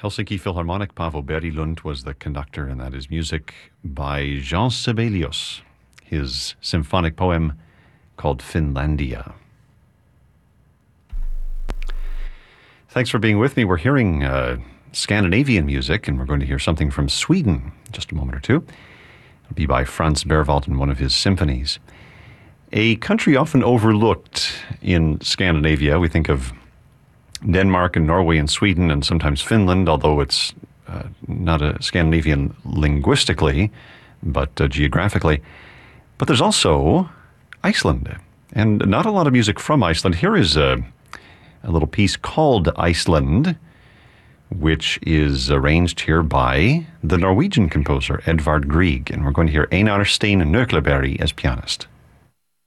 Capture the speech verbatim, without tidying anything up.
Helsinki Philharmonic, Paavo Berilund was the conductor, and that is music by Jean Sibelius, his symphonic poem called Finlandia. Thanks for being with me. We're hearing uh, Scandinavian music, and we're going to hear something from Sweden in just a moment or two. It'll be by Franz Berwald in one of his symphonies. A country often overlooked in Scandinavia. We think of Denmark and Norway and Sweden and sometimes Finland, although it's uh, not a Scandinavian linguistically, but uh, geographically. But there's also Iceland, and not a lot of music from Iceland. Here is a, a little piece called Iceland, which is arranged here by the Norwegian composer Edvard Grieg, and we're going to hear Einar Stein Nøkleberg as pianist.